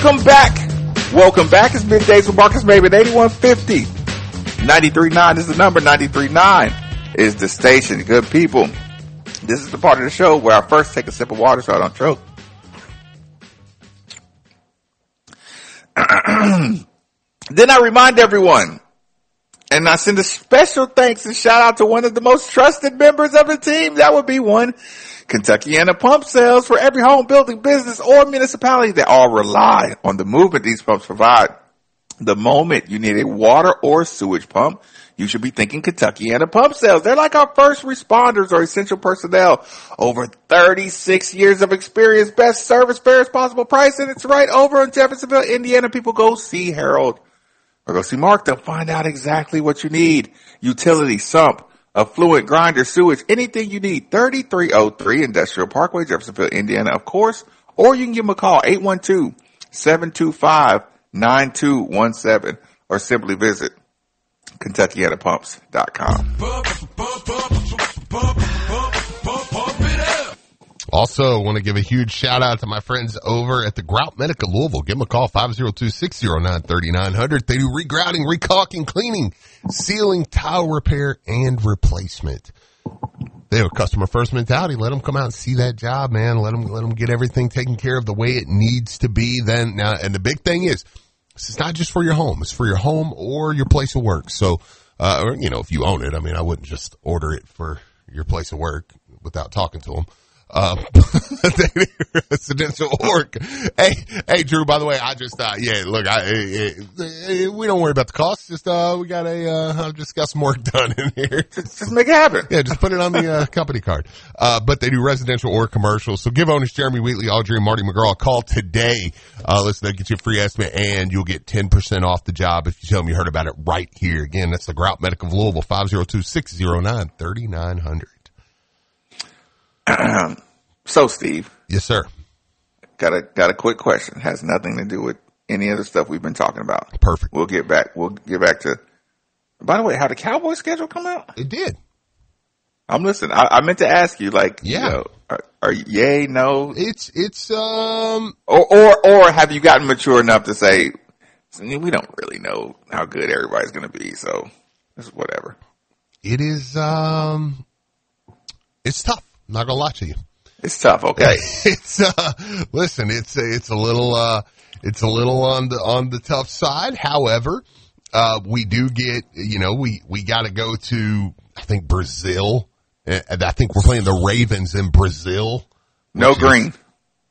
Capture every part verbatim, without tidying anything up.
Welcome back. Welcome back. It's Middays with Marcus Maven, eighty-one fifty. ninety-three point nine is the number. ninety-three point nine is the station. Good people. This is the part of the show where I first take a sip of water so I don't choke. Then I remind everyone, and I send a special thanks and shout out to one of the most trusted members of the team. That would be one Kentuckiana Pump Sales. For every home, building, business, or municipality, they all rely on the movement these pumps provide. The moment you need a water or sewage pump, you should be thinking Kentuckiana Pump Sales. They're like our first responders or essential personnel. Over thirty-six years of experience, best service, fairest possible price, and it's right over in Jeffersonville, Indiana. People, go see Harold or go see Mark. They'll find out exactly what you need. Utility, sump, affluent, grinder, sewage, anything you need. thirty-three oh three Industrial Parkway, Jeffersonville, Indiana, of course. Or you can give them a call, eight one two, seven two five, nine two one seven, or simply visit Kentuckiana Pumps dot com. Also, want to give a huge shout out to my friends over at the Grout Medica Louisville. Give them a call, five oh two, six oh nine, three nine zero zero. They do regrouting, recaulking, cleaning, sealing, tile repair, and replacement. They have a customer first mentality. Let them come out and see that job, man. Let them, let them get everything taken care of the way it needs to be. Then now, and the big thing is, this is not just for your home. It's for your home or your place of work. So, uh, or, you know, if you own it, I mean, I wouldn't just order it for your place of work without talking to them. Um, residential work. Hey, hey, Drew, by the way, I just, uh, yeah, look, I, I, I, we don't worry about the cost. Just, uh, we got a, uh, I've just got some work done in here. Just, just make it happen. Yeah, just put it on the, uh, company card. Uh, but they do residential or commercial. So give owners Jeremy Wheatley, Audrey, and Marty McGraw a call today. Uh, listen, they'll get you a free estimate and you'll get ten percent off the job if you tell them you heard about it right here. Again, that's the Grout Medical of Louisville, five oh two, six oh nine, three nine zero zero. So, Steve. Yes, sir. Got a, got a quick question. Has nothing to do with any of the stuff we've been talking about. Perfect. We'll get back. We'll get back to, by the way, how the Cowboys schedule come out? It did. I'm listening. I, I meant to ask you, like, yeah. You know, are, are yay, no? It's, it's, um, or, or, or have you gotten mature enough to say, we don't really know how good everybody's going to be. So it's whatever. It is, um, it's tough. I'm not going to lie to you. It's tough. Okay. It's, uh, listen, it's, it's a little, uh, it's a little on the, on the tough side. However, uh, we do get, you know, we, we got to go to, I think, Brazil. And I think we're playing the Ravens in Brazil. No green. Is,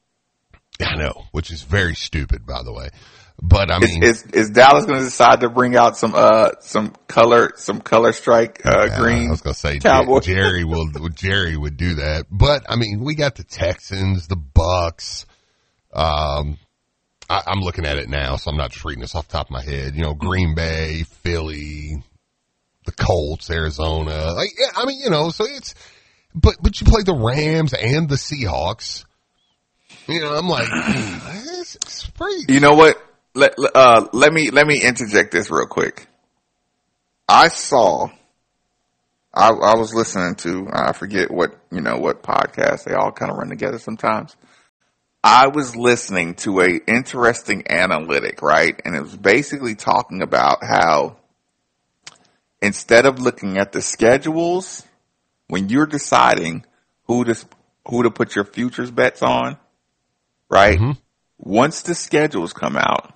I know, which is very stupid, by the way. But I mean, is, is, is Dallas going to decide to bring out some, uh, some color, some color strike, uh, yeah, green? I was going to say, Cowboy. Jerry will, Jerry would do that. But I mean, we got the Texans, the Bucks. Um, I, I'm looking at it now, so I'm not just reading this off the top of my head. You know, Green Bay, Philly, the Colts, Arizona. Like, yeah, I mean, you know, so it's, but, but you play the Rams and the Seahawks. You know, I'm like, it's, it's pretty. You know what? Let, uh, let me, let me interject this real quick. I saw, I, I was listening to, I forget what, you know, what podcast, they all kind of run together sometimes. I was listening to a interesting analytic, right? And it was basically talking about how instead of looking at the schedules, when you're deciding who to, who to put your futures bets on, right? Mm-hmm. Once the schedules come out,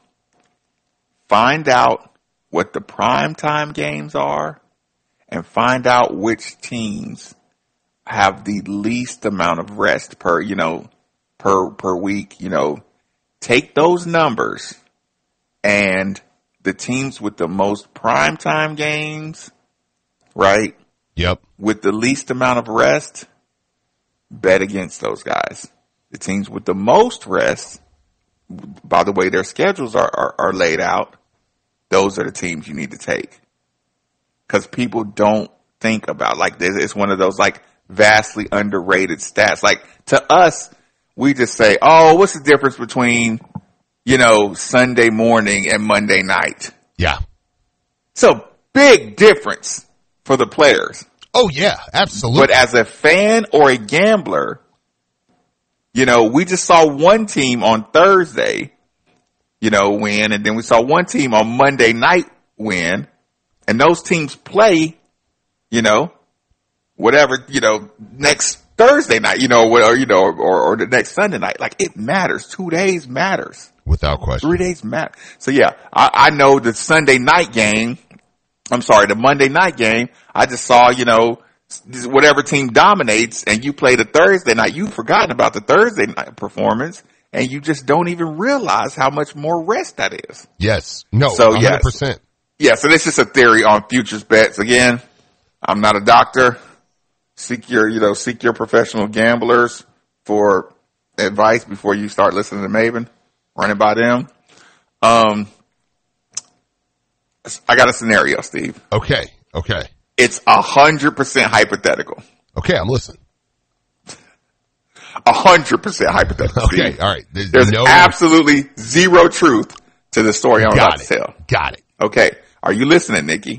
find out what the primetime games are and find out which teams have the least amount of rest per, you know, per, per week, you know, take those numbers and the teams with the most primetime games, right? Yep. With the least amount of rest, bet against those guys. The teams with the most rest, by the way their schedules are, are, are laid out, those are the teams you need to take. Because people don't think about, like, this. It's one of those, like, vastly underrated stats. Like, to us, we just say, oh, what's the difference between, you know, Sunday morning and Monday night? Yeah. It's a big difference for the players. Oh, yeah, absolutely. But as a fan or a gambler, you know, we just saw one team on Thursday you know, win. And then we saw one team on Monday night win. And those teams play, you know, whatever, you know, next Thursday night, you know, or, you know, or, or the next Sunday night. Like, it matters. Two days matters. Without question. Three days matter. So yeah, I, I know the Sunday night game, I'm sorry, the Monday night game, I just saw, you know, whatever team dominates and you play the Thursday night, you've forgotten about the Thursday night performance and you just don't even realize how much more rest that is. Yes. No, so, one hundred percent. Yes. Yeah, so this is a theory on futures bets. Again, I'm not a doctor. Seek your, you know, seek your professional gamblers for advice before you start listening to Maven. Running by them. Um, I got a scenario, Steve. Okay. Okay. It's a hundred percent hypothetical. Okay. I'm listening. A hundred percent hypothetical. Okay. Steve. All right. There's, There's no... absolutely zero truth to the story I'm Got about it. to tell. Got it. Okay. Are you listening, Nikki?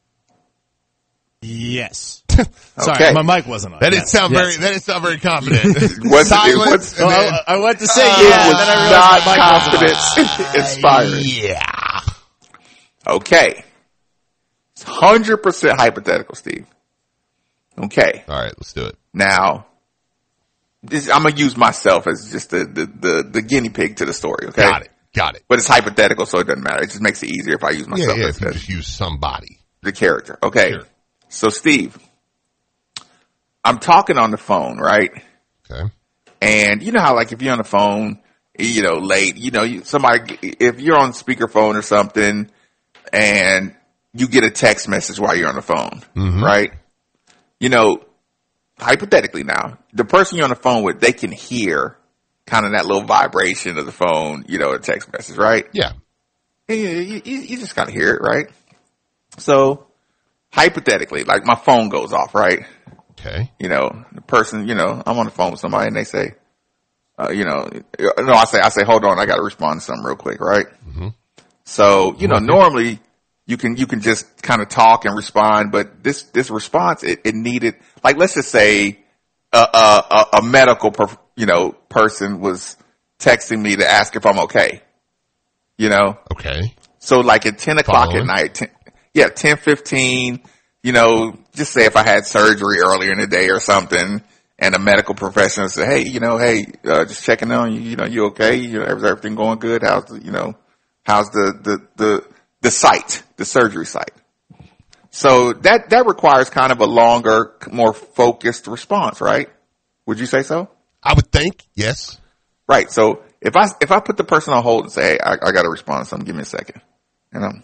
Yes. Sorry, Okay. my mic wasn't on. That didn't Yes. sound Yes. very, that didn't sound very confident. Was it- it Silence. was- and Well, then- I, I went to say Uh, yeah, It and was then I not realized my mic wasn't on. confidence inspiring. Yeah. Okay. It's one hundred percent hypothetical, Steve. Okay. All right. Let's do it. Now, this, I'm going to use myself as just the, the, the, the guinea pig to the story, okay? Got it. Got it. But it's hypothetical, so it doesn't matter. It just makes it easier if I use Yeah. myself Yeah. as If you as just use somebody. the character. Okay. Sure. So, Steve, I'm talking on the phone, right? Okay. And you know how, like, if you're on the phone, you know, late, you know, you, somebody, if you're on speakerphone or something and you get a text message while you're on the phone, Mm-hmm. right? You know, hypothetically now, the person you're on the phone with, they can hear kind of that little vibration of the phone, you know, a text message, right? Yeah. And You, you, you you just gotta hear it, right? So, hypothetically, like my phone goes off, right? Okay. You know, the person, you know, I'm on the phone with somebody and they say, uh, you know, no, I say, I say, hold on, I gotta respond to something real quick, right? Mm-hmm. So, you know, normally you can, you can just kind of talk and respond, but this, this response, it, it needed, like, let's just say a, a, a medical, per, you know, person was texting me to ask if I'm okay, you know? Okay. So like at ten o'clock Following. at night, ten, yeah, ten fifteen, you know, just say if I had surgery earlier in the day or something and a medical professional said, hey, you know, hey, uh, just checking on you, you know, you okay? You know, is everything going good? How's the, you know, how's the, the, the, the site, the surgery site? So that, that requires kind of a longer, more focused response, right? Would you say so? I would think. Yes. Right. So if I, if I put the person on hold and say, hey, I, I got to respond to something, give me a second. And I'm,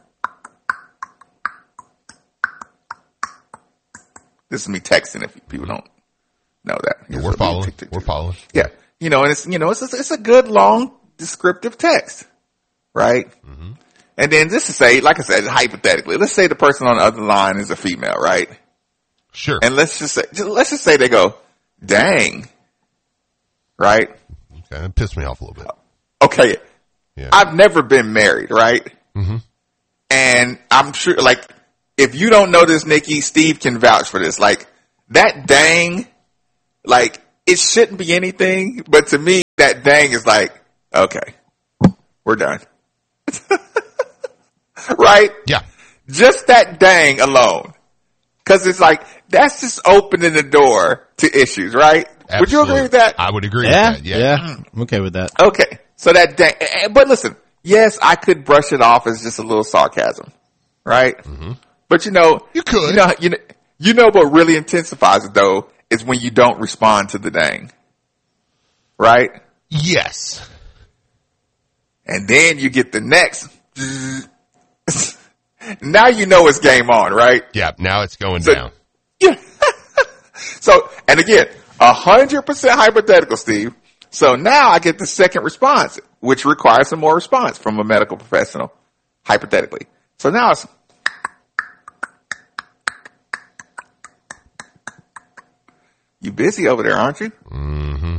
this is me texting if people don't know that. Yeah, Here's we're what- following. tick, tick, We're tick. following. Yeah. You know, and it's, you know, it's, it's a good long descriptive text, right? Mm-hmm. And then just to say, like I said, hypothetically, let's say the person on the other line is a female, right? Sure. And let's just say, just, let's just say they go, dang, right? Okay. It pissed me off a little bit. Okay. Yeah. I've never been married, right? Mm-hmm. And I'm sure, like, if you don't know this, Nikki, Steve can vouch for this. Like, that dang, like, it shouldn't be anything, but to me, that dang is like, okay, we're done. Right? Yeah. Just that dang alone. Cause it's like, that's just opening the door to issues, right? Absolutely. Would you agree with that? I would agree Yeah, with that. Yeah. yeah, I'm okay with that. Okay. So that dang, eh, but listen, yes, I could brush it off as just a little sarcasm, right? Mm-hmm. But you know, You could. you know, you know, you know what really intensifies it though is when you don't respond to the dang, right? Yes. And then you get the next. Now you know it's game on, right? Yeah. Now it's going So- down. Yeah. So, and again, a hundred percent hypothetical, Steve. So now I get the second response, which requires some more response from a medical professional, hypothetically. So now it's, you busy over there, aren't you? Mm-hmm.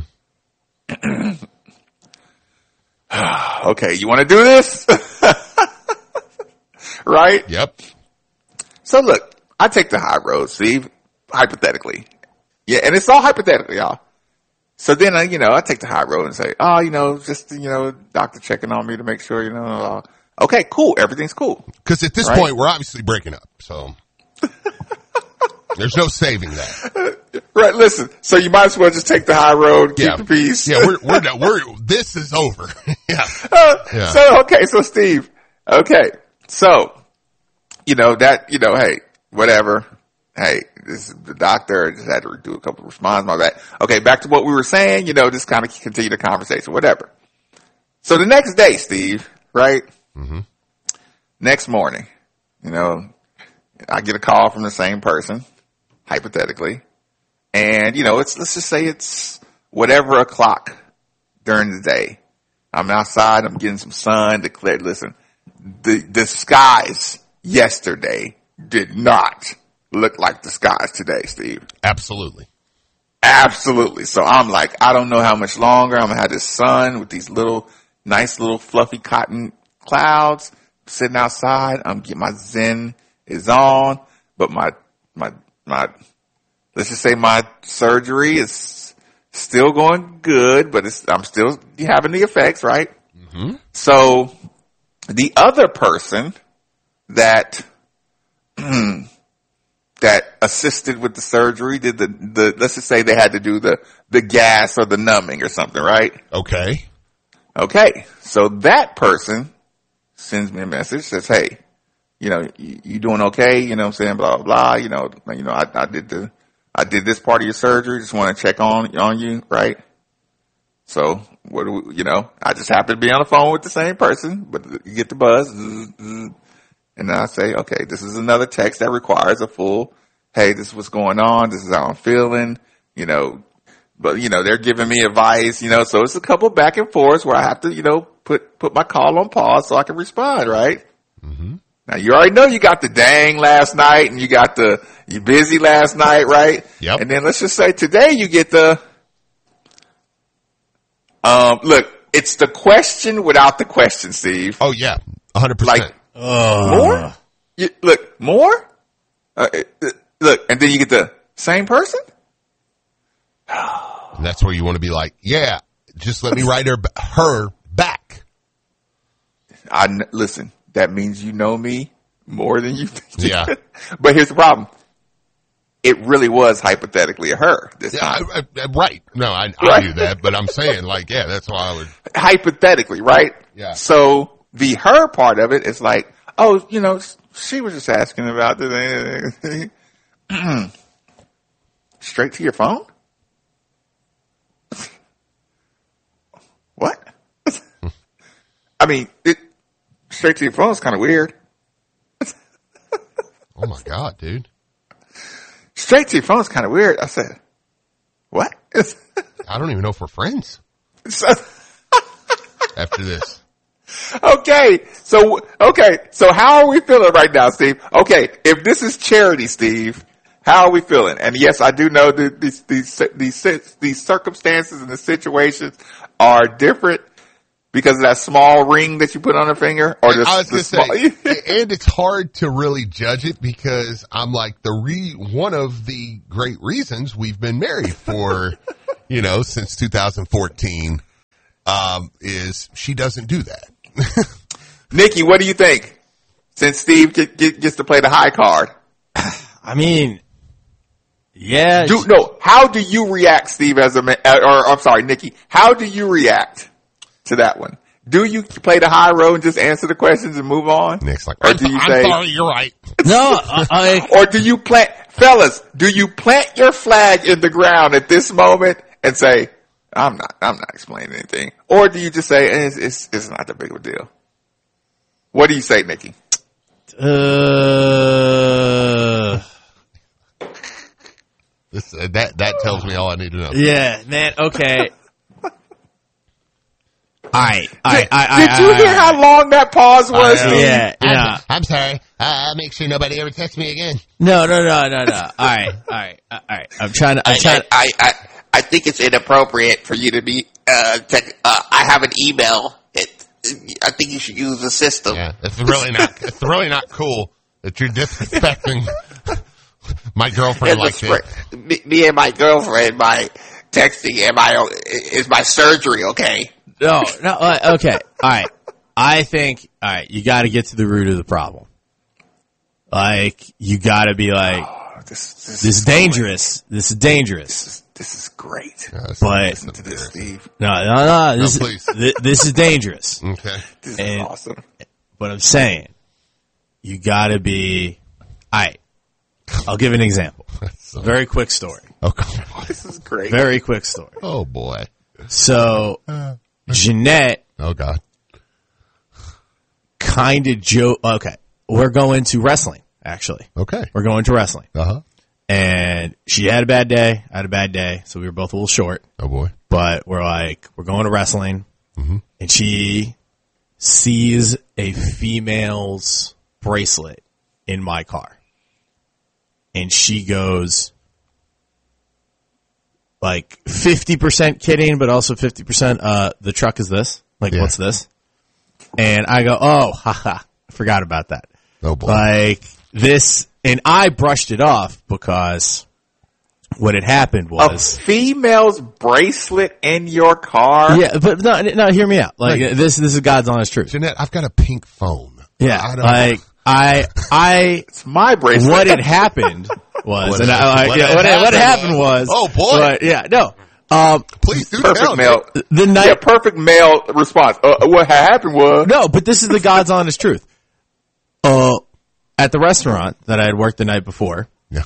Okay, you want to do this? Right? Yep. So look, I take the high road, Steve, hypothetically. Yeah, and it's all hypothetical, y'all. So then I, you know, I take the high road and say, oh, you know, just, you know, doctor checking on me to make sure, you know, uh, okay, cool. Everything's cool. Because at this right? point, we're obviously breaking up. So there's no saving that. Right. Listen. So you might as well just take the high road, keep yeah. the peace. Yeah. We're, we're, not, we're, this is over. yeah. Uh, yeah. So, okay. So Steve, okay. So, you know, that, you know, hey, whatever. Hey, this is the doctor. Just had to do a couple of responses. My bad. Okay. Back to what we were saying, you know, just kind of continue the conversation, whatever. So the next day, Steve, right? Mm-hmm. Next morning, you know, I get a call from the same person, hypothetically. And, you know, it's, let's just say it's whatever o'clock during the day. I'm outside. I'm getting some sun. Declared, listen, the, the skies yesterday did not look like the skies today, Steve. Absolutely. Absolutely. So I'm like, I don't know how much longer I'm going to have this sun with these little, nice little fluffy cotton clouds sitting outside. I'm getting my Zen is on, but my, my, my, let's just say my surgery is still going good, but it's, I'm still having the effects, right? Mm-hmm. So the other person that, that assisted with the surgery did the, the, let's just say they had to do the, the gas or the numbing or something, right? Okay. Okay. So that person sends me a message, says, hey, you know, you, you doing okay? You know what I'm saying? Blah, blah, blah. You know, you know, I, I did the, I did this part of your surgery. Just want to check on, on you, right? So what do we, you know, I just happen to be on the phone with the same person, but you get the buzz. And then I say, okay, this is another text that requires a full, hey, this is what's going on. This is how I'm feeling, you know, but you know, they're giving me advice, you know, so it's a couple back and forths where I have to, you know, put, put my call on pause so I can respond, right? Mm-hmm. Now you already know you got the dang last night and you got the, you busy last night, right? Yep. And then let's just say today you get the, um, look, it's the question without the question, Steve. Oh yeah. A hundred percent. Like, more? You, look, more? Uh, uh, look, and then you get the same person? And that's where you want to be like, yeah, just let me write her, her back. I, listen, that means you know me more than you think. Yeah. But here's the problem. It really was hypothetically a her this Yeah, time. I, I, right. No, I, I Right. knew that, but I'm saying like, yeah, that's why I would. Hypothetically, right? Yeah. So the her part of it is like, oh, you know, she was just asking about the straight to your phone? What? I mean, it, straight to your phone is kind of weird. Oh my God, dude. Straight to your phone is kind of weird. I said, what? I don't even know if we're friends So, after this. okay. So, okay. So how are we feeling right now, Steve? Okay. If this is charity, Steve, how are we feeling? And yes, I do know that these, these, these, these circumstances and the situations are different because of that small ring that you put on a finger, or the, I was the going to small, say, and it's hard to really judge it because I'm like the re, one of the great reasons we've been married for, you know, since two thousand fourteen, um, is she doesn't do that. Nikki, what do you think? Since Steve get, get, gets to play the high card. I mean, yeah. Do, no, how do you react, Steve, as a man, or I'm sorry, Nikki, how do you react to that one? Do you play the high road and just answer the questions and move on? Nick's like, or I'm, do you I'm say, sorry, you're right. No, I, I or do you plant, fellas, do you plant your flag in the ground at this moment and say, I'm not, I'm not explaining anything? Or do you just say, it's, it's, it's not that big of a deal? What do you say, Nikki? uh, This, uh, that, that tells me all I need to know. yeah, man. Okay. I, I, I, Did you I, hear how long that pause was? I know. Steve? Yeah, yeah. I'm, I'm sorry. Uh, I'll make sure nobody ever texts me again. No, no, no, no, no. All right, all right, all right. I'm trying to. I'm trying. I, I, I think it's inappropriate for you to be, uh, tech, uh, I have an email. It, I think you should use the system. Yeah, it's really not, it's really not cool that you're disrespecting my girlfriend And the like this. spring- me, me and my girlfriend, my, texting, am I, is my surgery okay? No, no, uh, okay. All right. I think, all right, you got to get to the root of the problem. Like, you got to be like, Oh, this, this, this is is dangerous. This is dangerous. This is, this is great. Yeah, that's- But- that's Listen to this, embarrassing. Steve. No, no, no. This, No, is, please. thi- this is dangerous. Okay. This is And- awesome. But I'm saying, you got to be, all right. I'll give an example. So- Very quick story. oh, come on. This is great. Very quick story. Oh, boy. So, Jeanette Oh, God. kind of joke. Okay. We're going to wrestling, actually. Okay. We're going to wrestling. Uh-huh. And she had a bad day. I had a bad day. So we were both a little short. Oh, boy. But we're like, we're going to wrestling. Mhm. And she sees a female's bracelet in my car. And she goes, like, fifty percent kidding, but also fifty percent, uh, the truck is this. Like, Yeah. what's this? And I go, oh, haha, I forgot about that. Oh, boy. Like, this, and I brushed it off because what had happened A was, female's bracelet in your car? yeah, but no, no, hear me out. Like, Like- this, this is God's honest truth. Jeanette, I've got a pink phone. Yeah, I don't like, I, I, It's my bracelet. what had happened was, What and had- I, like, what yeah, had what, had- what happened happened was, was- Oh, boy. but, yeah, no, um, Please do perfect tell me. male. the night, Yeah, perfect male response. Uh, what happened was no, but this is the God's honest truth. Uh, at the restaurant that I had worked the night before, Yeah.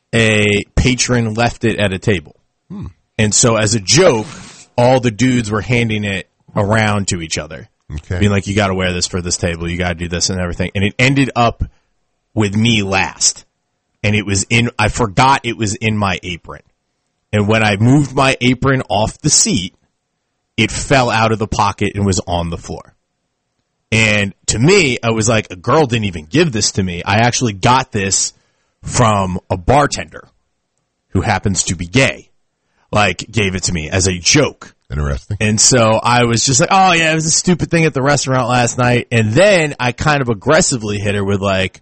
a patron left it at a table. And so as a joke, all the dudes were handing it around to each other. Okay. Being like, you gotta wear this for this table, you gotta do this and everything. And it ended up with me last. And it was in, I forgot it was in my apron. And when I moved my apron off the seat, it fell out of the pocket and was on the floor. And to me, I was like, a girl didn't even give this to me. I actually got this from a bartender who happens to be gay. Like, gave it to me as a joke. Interesting. And so I was just like, oh yeah, it was a stupid thing at the restaurant last night. And then I kind of aggressively hit her with like,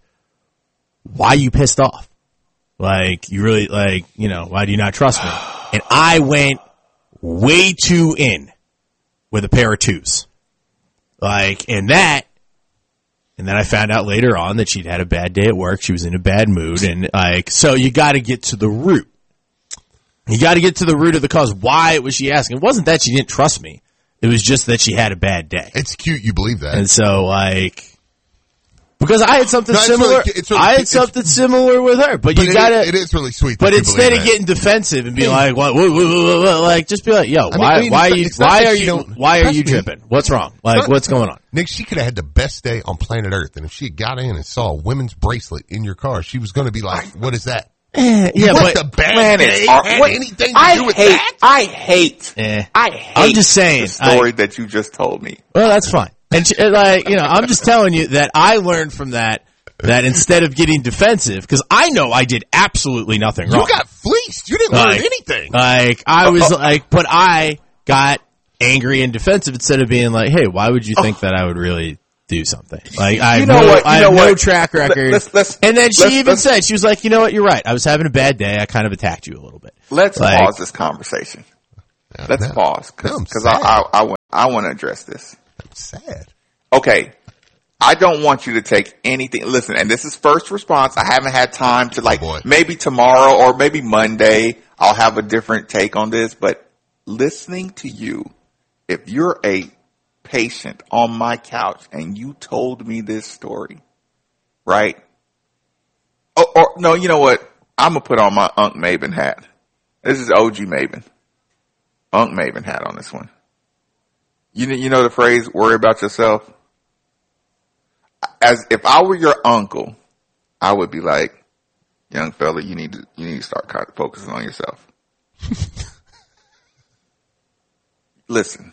why you pissed off? Like, you really, like, you know, why do you not trust me? And I went way too in with a pair of twos. Like, and that, and then I found out later on that she'd had a bad day at work. She was in a bad mood. And like, so you got to get to the root. You got to get to the root of the cause. Why was she asking? It wasn't that she didn't trust me. It was just that she had a bad day. It's cute you believe that. And so, like, because I had something No, it's similar. really- it's really- I had it's- something similar with her. But, But you it- gotta. it is really sweet. that But you instead believe of that. getting defensive and be like, what, what, what, what, what, like, just be like, yo, mean, why, I mean, why are it's you, not- it's not why that are she you, don't why are trust you me. tripping? What's wrong? Like, Not- what's going on? Nick, she could have had the best day on planet Earth, and if she got in and saw a women's bracelet in your car, she was going to be like, "What is that?" Eh, yeah, What but the bad planet day are- had what- anything to I do with hate, that? I hate, eh. I hate I'm just saying, the story that you just told me. Well, that's fine. And she, like, you know, I'm just telling you that I learned from that, that instead of getting defensive, because I know I did absolutely nothing wrong. You got fleeced. You didn't Like- learn anything. Like, I was like, but I got angry and defensive instead of being like, hey, why would you think that I would really do something? Like, I You have know no, what? You I know have no what? track record. Let's- let's- and then she let's- even let's- said, she was like, you know what, you're right. I was having a bad day. I kind of attacked you a little bit. Let's Like- pause this conversation. Let's Now- pause now I'm because I, sad. I, I, want, I want to address this. I'm sad. Okay. I don't want you to take anything. Listen, and this is first response. I haven't had time to like, boy. maybe tomorrow or maybe Monday, I'll have a different take on this. But listening to you, if you're a patient on my couch and you told me this story, right? Oh, or no, you know what? I'm going to put on my Unc Maven hat. This is O G Maven. Unc Maven hat on this one. You know, you know the phrase, worry about yourself? As if I were your uncle, I would be like, young fella, you need to, you need to start kind of focusing on yourself. Listen,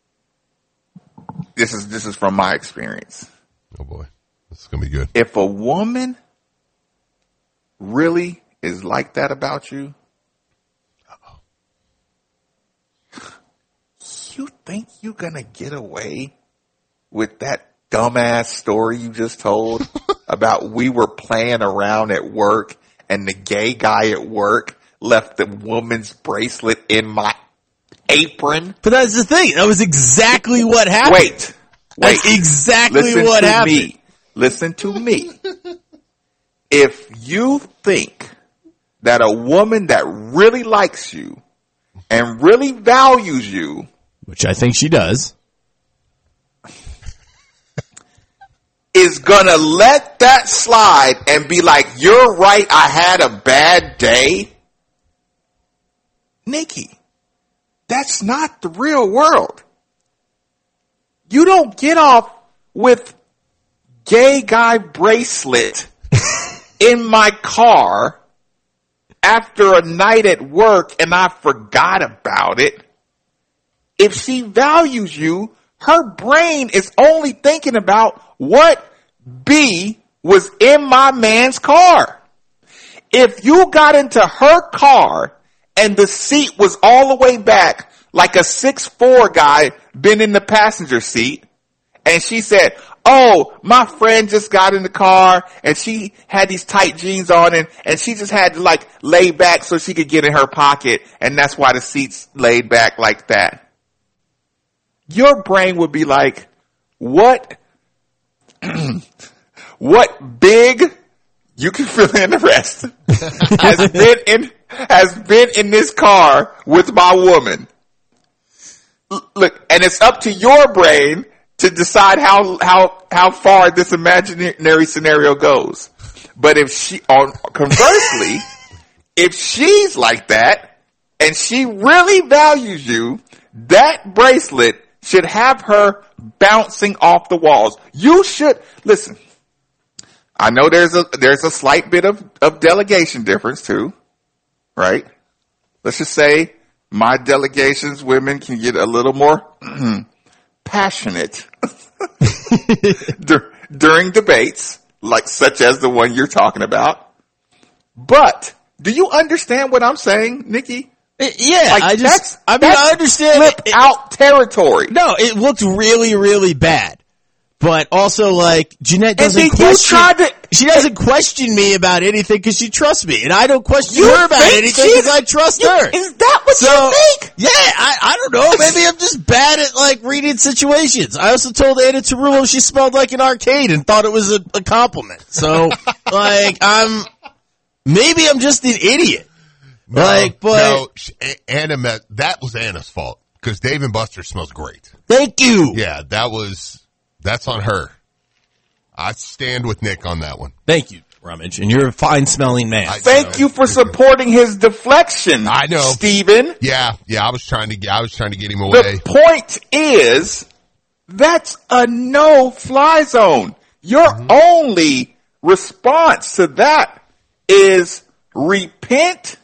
this is, this is from my experience. Oh boy, this is gonna be good. If a woman really is like that about you, you think you're gonna get away with that dumbass story you just told about we were playing around at work and the gay guy at work left the woman's bracelet in my apron. But that's the thing. That was exactly what happened. Wait, wait. That's exactly Listen what to happened. me. Listen to me. If you think that a woman that really likes you and really values you, Which I think she does. is gonna let that slide and be like, you're right, I had a bad day. Nikki, that's not the real world. You don't get off with gay guy bracelet in my car after a night at work and I forgot about it. If she values you, her brain is only thinking about what B was in my man's car. If you got into her car and the seat was all the way back like a six foot four guy been in the passenger seat, and she said, oh, my friend just got in the car and she had these tight jeans on and, and she just had to like lay back so she could get in her pocket, and that's why the seat's laid back like that. Your brain would be like, what, what big, you can fill in the rest, has been in, has been in this car with my woman. L- Look, and it's up to your brain to decide how, how, how far this imaginary scenario goes. But if she, on, conversely, if she's like that and she really values you, that bracelet should have her bouncing off the walls. You should, listen, I know there's a, there's a slight bit of, of delegation difference too, right? Let's just say my delegations, women can get a little more passionate dur- during debates, like such as the one you're talking about. But do you understand what I'm saying, Nikki? Yeah, Like, I just, that's- I mean, that's I understand. Flip it- out territory. No, it looked really, really bad. But also, like, Jeanette And doesn't then you question, tried to, she doesn't question me about anything because she trusts me. And I don't question You her about think anything she's- because I trust you- her. is that what So, you think? yeah, I, I don't know. Maybe I'm just bad at, like, reading situations. I also told Anna Tarullo she smelled like an arcade and thought it was a, a compliment. So, like, I'm, maybe I'm just an idiot. No, like, but, no, sh- A- Anna met, that was Anna's fault because Dave and Buster smells great. thank you. Yeah, that was, that's on her. I stand with Nick on that one. Thank you, Rummage. And you're a fine smelling man. I- Thank So- you for supporting his deflection. I know. Stephen. Yeah, yeah, I was trying to get, I was trying to get him The away. point is, that's a no-fly zone. Your Mm-hmm. only response to that is repent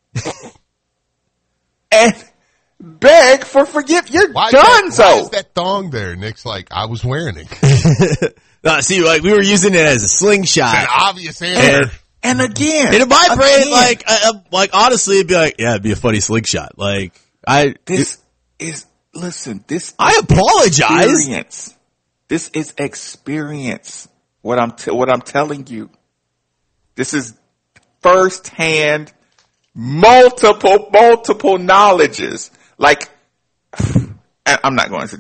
and beg for forgiveness. You're Why is done, that, why is so. that thong there? Nick's like, I was wearing it. It's No, see, like, we were using it as a slingshot. an obvious answer. And again, And in my brain, again, like, uh, uh, like honestly, it'd be like, yeah, it'd be a funny slingshot. Like, I, this is, listen, this I apologize. experience. This is experience. What I'm, t- what I'm telling you. This is firsthand, multiple, multiple knowledges. Like, I'm not going to